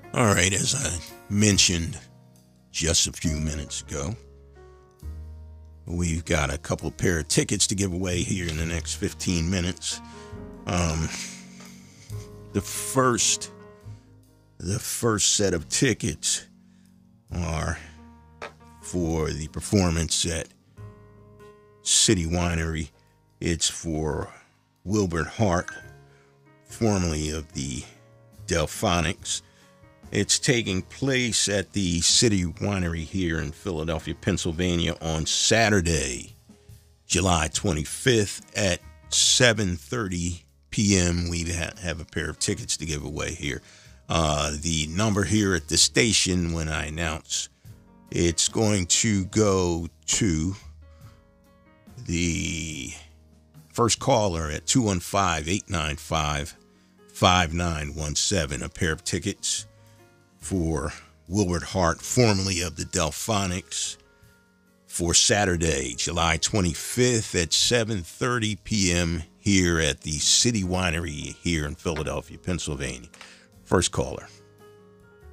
All right, as I mentioned just a few minutes ago, we've got a couple pair of tickets to give away here in the next 15 minutes. The first set of tickets are for the performance at City Winery. It's for Wilbert Hart, formerly of the Delphonics. It's taking place at the City Winery here in Philadelphia, Pennsylvania on Saturday, July 25th at 7:30 p.m. We have a pair of tickets to give away here. The number here at the station when I announce it's going to go to the first caller at 215-895-5917. A pair of tickets for Wilbert Hart, formerly of the Delphonics, for Saturday, July 25th at 7:30 p.m. here at the City Winery here in Philadelphia, Pennsylvania. First caller.